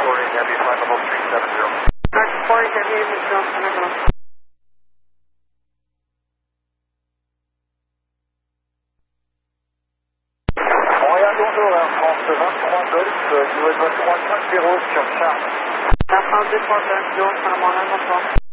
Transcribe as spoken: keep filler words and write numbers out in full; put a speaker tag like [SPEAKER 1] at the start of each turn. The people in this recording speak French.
[SPEAKER 1] Corey, Heavy five level three seven zero.
[SPEAKER 2] Max Corey, Heavy Mission, Panama.
[SPEAKER 1] Montréal, bonjour, Air France vingt-trois Golf, U S vingt-trois cinq zéro sur Charles.
[SPEAKER 2] Air France deux trois zéro, Panama, bonsoir.